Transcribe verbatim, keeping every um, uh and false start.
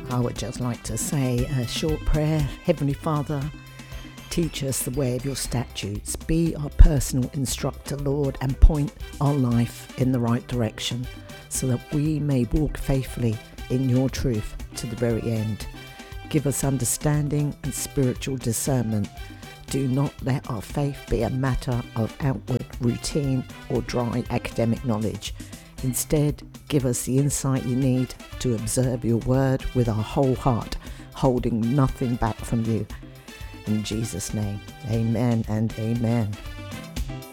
I would just like to say a short prayer. Heavenly Father, teach us the way of your statutes. Be our personal instructor, Lord, and point our life in the right direction so that we may walk faithfully in your truth to the very end. Give us understanding and spiritual discernment. Do not let our faith be a matter of outward routine or dry academic knowledge. Instead, give us the insight you need to observe your word with our whole heart, holding nothing back from you. In Jesus' name, amen and amen.